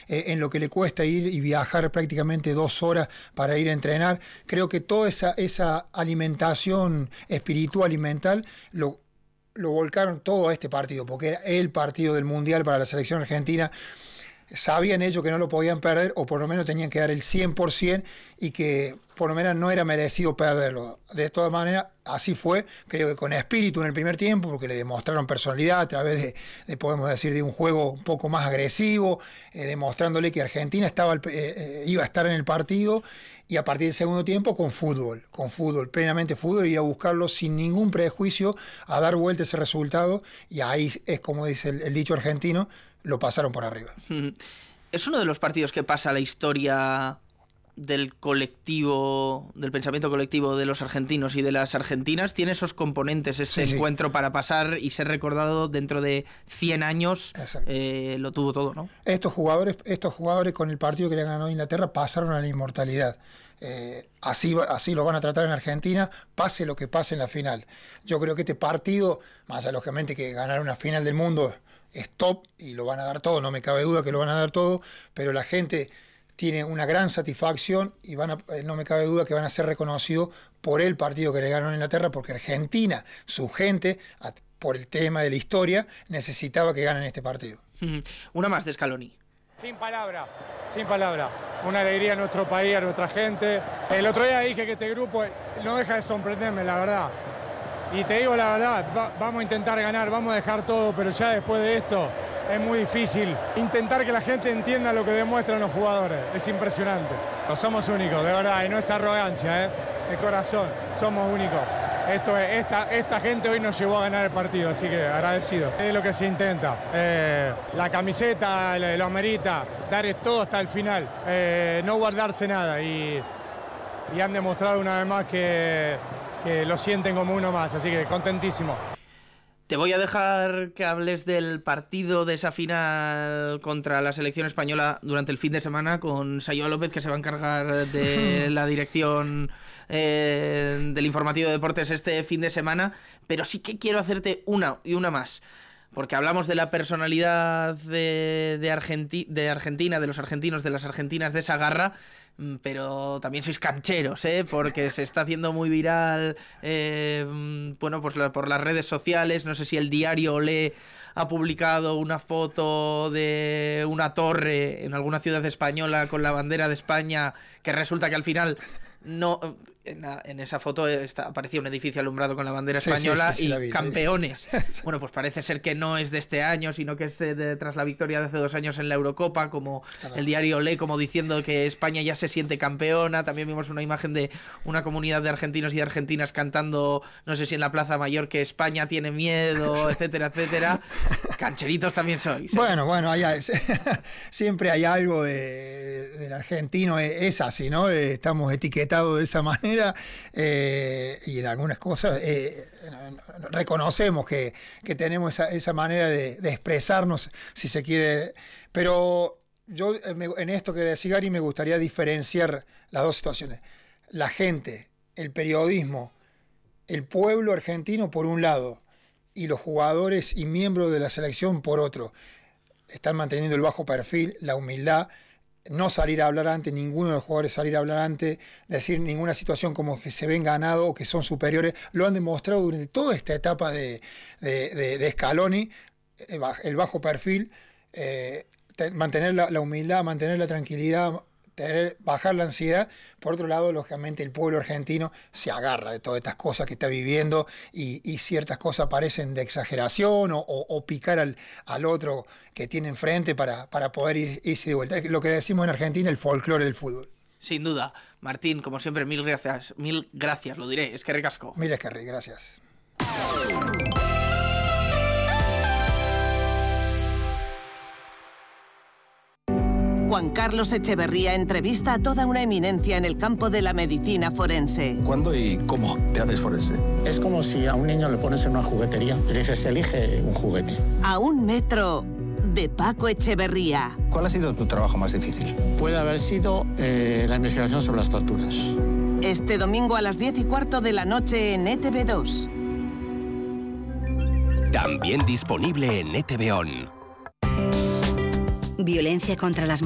en lo que le cuesta ir y viajar prácticamente 2 horas para ir a entrenar. Creo que toda esa alimentación espiritual y mental lo volcaron todo a este partido, porque era el partido del Mundial para la selección argentina. Sabían ellos que no lo podían perder, o por lo menos tenían que dar el 100%, y que por lo menos no era merecido perderlo. De todas maneras, así fue, creo que con espíritu en el primer tiempo, porque le demostraron personalidad a través de podemos decir, de un juego un poco más agresivo, demostrándole que Argentina iba a estar en el partido, y a partir del segundo tiempo con fútbol, plenamente fútbol, ir a buscarlo sin ningún prejuicio, a dar vuelta ese resultado, y ahí es como dice el dicho argentino, lo pasaron por arriba. Es uno de los partidos que pasa a la historia del colectivo, del pensamiento colectivo de los argentinos y de las argentinas. Tiene esos componentes este encuentro para pasar y ser recordado dentro de 100 años. Lo tuvo todo, ¿no? Estos jugadores con el partido que le ganó Inglaterra pasaron a la inmortalidad. Así lo van a tratar en Argentina, pase lo que pase en la final. Yo creo que este partido, más allá lógicamente que ganar una final del mundo es top y lo van a dar todo, no me cabe duda que lo van a dar todo, pero la gente tiene una gran satisfacción y no me cabe duda que van a ser reconocidos por el partido que le ganó a Inglaterra, porque Argentina, su gente, por el tema de la historia, necesitaba que ganen este partido. Una más de Scaloni. Sin palabra. Una alegría a nuestro país, a nuestra gente. El otro día dije que este grupo no deja de sorprenderme, la verdad. Y te digo la verdad, vamos a intentar ganar, vamos a dejar todo, pero ya después de esto es muy difícil intentar que la gente entienda lo que demuestran los jugadores. Es impresionante. Somos únicos, de verdad, y no es arrogancia, de corazón, somos únicos. Esta gente hoy nos llevó a ganar el partido, así que agradecido. Es lo que se intenta. La camiseta lo amerita, dar todo hasta el final, no guardarse nada. Y han demostrado una vez más que lo sienten como uno más, así que contentísimo. Te voy a dejar que hables del partido de esa final contra la selección española durante el fin de semana con Sayoa López, que se va a encargar de la dirección del informativo de deportes este fin de semana, pero sí que quiero hacerte una más. Porque hablamos de la personalidad de Argentina, de los argentinos, de las argentinas, de esa garra, pero también sois cancheros, porque se está haciendo muy viral, pues por las redes sociales. No sé si el diario Olé ha publicado una foto de una torre en alguna ciudad española con la bandera de España, que resulta que al final no... En esa foto aparecía un edificio alumbrado con la bandera española y campeones. Bueno, pues parece ser que no es de este año, sino que es tras la victoria de hace 2 años en la Eurocopa, como el diario Olé, como diciendo que España ya se siente campeona. También vimos una imagen de una comunidad de argentinos y de argentinas cantando, no sé si en la Plaza Mayor, que España tiene miedo, etcétera, etcétera. Cancheritos también sois. Bueno, siempre hay algo del argentino, es así, ¿no? Estamos etiquetados de esa manera. Y en algunas cosas reconocemos que tenemos esa manera de expresarnos, si se quiere, pero yo en esto que decía Gary me gustaría diferenciar las dos situaciones: la gente, el periodismo, el pueblo argentino por un lado y los jugadores y miembros de la selección por otro. Están manteniendo el bajo perfil, la humildad, no salir a hablar antes, ninguno de los jugadores salir a hablar antes, decir ninguna situación como que se ven ganado o que son superiores. Lo han demostrado durante toda esta etapa de Scaloni, el bajo perfil, mantener la humildad, mantener la tranquilidad, bajar la ansiedad. Por otro lado, lógicamente, el pueblo argentino se agarra de todas estas cosas que está viviendo y ciertas cosas parecen de exageración o picar al otro que tiene enfrente para poder irse de vuelta. Es lo que decimos en Argentina, el folclore del fútbol. Sin duda. Martín, como siempre, mil gracias, lo diré. Eskerrik asko. Mil gracias. Juan Carlos Echeverría entrevista a toda una eminencia en el campo de la medicina forense. ¿Cuándo y cómo te haces forense? Es como si a un niño le pones en una juguetería y le dices, elige un juguete. A 1 metro de Paco Echeverría. ¿Cuál ha sido tu trabajo más difícil? Puede haber sido la investigación sobre las torturas. Este domingo a las 10:15 de la noche en ETV2. También disponible en ETV On. Violencia contra las